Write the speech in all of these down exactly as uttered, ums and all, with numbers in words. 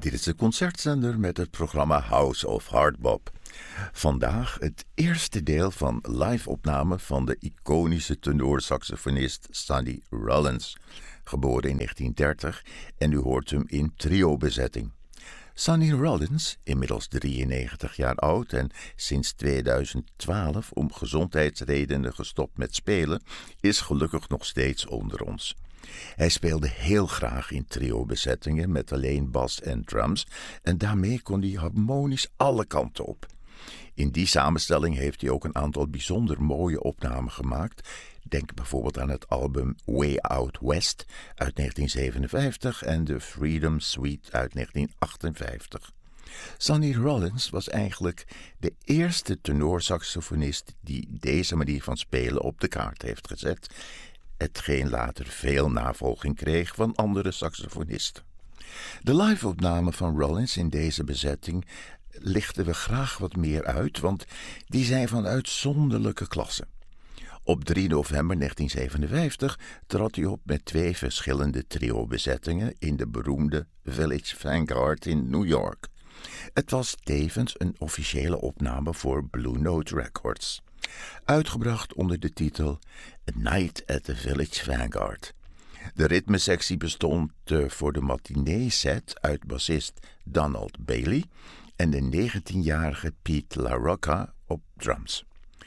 Dit is de concertzender met het programma House of Hardbop. Vandaag het eerste deel van live-opname van de iconische tenorsaxofonist Sonny Rollins, geboren in negentien dertig, en u hoort hem in trio-bezetting. Sonny Rollins, inmiddels drieënnegentig jaar oud en sinds tweeduizend twaalf om gezondheidsredenen gestopt met spelen, is gelukkig nog steeds onder ons. Hij speelde heel graag in trio-bezettingen met alleen bas en drums en daarmee kon hij harmonisch alle kanten op. In die samenstelling heeft hij ook een aantal bijzonder mooie opnamen gemaakt. Denk bijvoorbeeld aan het album Way Out West uit negentien zevenenvijftig en de Freedom Suite uit negentien achtenvijftig. Sonny Rollins was eigenlijk de eerste tenorsaxofonist die deze manier van spelen op de kaart heeft gezet, hetgeen later veel navolging kreeg van andere saxofonisten. De live-opname van Rollins in deze bezetting lichten we graag wat meer uit, want die zijn van uitzonderlijke klasse. Op drie november negentien zevenenvijftig trad hij op met twee verschillende trio-bezettingen in de beroemde Village Vanguard in New York. Het was tevens een officiële opname voor Blue Note Records, uitgebracht onder de titel A Night at the Village Vanguard. De ritmesectie bestond uh, voor de matinee-set uit bassist Donald Bailey en de negentienjarige Pete LaRocca op drums.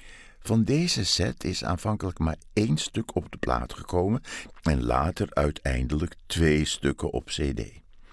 Van deze set is aanvankelijk maar één stuk op de plaat gekomen en later uiteindelijk twee stukken op cd.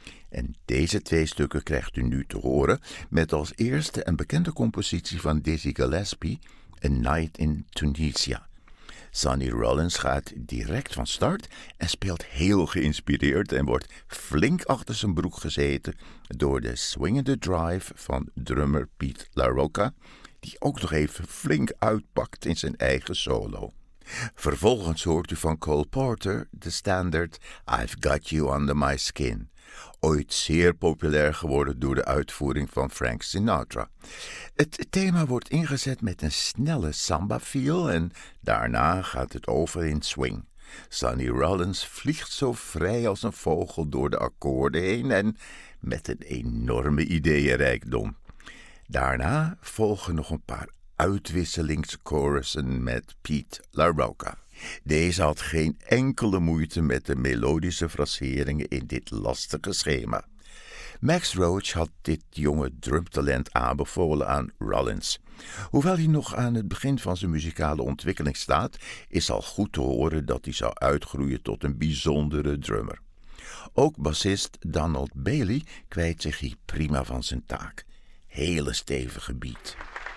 En deze twee stukken krijgt u nu te horen met als eerste een bekende compositie van Dizzy Gillespie, A Night in Tunisia. Sonny Rollins gaat direct van start en speelt heel geïnspireerd en wordt flink achter zijn broek gezeten door de swingende drive van drummer Pete LaRocca, die ook nog even flink uitpakt in zijn eigen solo. Vervolgens hoort u van Cole Porter de standaard I've Got You Under My Skin, ooit zeer populair geworden door de uitvoering van Frank Sinatra. Het thema wordt ingezet met een snelle samba-feel en daarna gaat het over in swing. Sonny Rollins vliegt zo vrij als een vogel door de akkoorden heen en met een enorme ideeënrijkdom. Daarna volgen nog een paar uitwisselingschorussen met Pete LaRocca. Deze had geen enkele moeite met de melodische fraseringen in dit lastige schema. Max Roach had dit jonge drumtalent aanbevolen aan Rollins. Hoewel hij nog aan het begin van zijn muzikale ontwikkeling staat, is al goed te horen dat hij zou uitgroeien tot een bijzondere drummer. Ook bassist Donald Bailey kwijt zich hier prima van zijn taak. Hele stevige beat.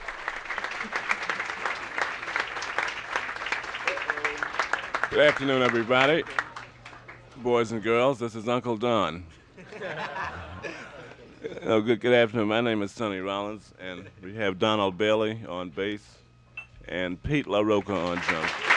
Good afternoon, everybody. Boys and girls, this is Uncle Don. oh, good, good afternoon. My name is Sonny Rollins, and we have Donald Bailey on bass and Pete LaRocca on drums.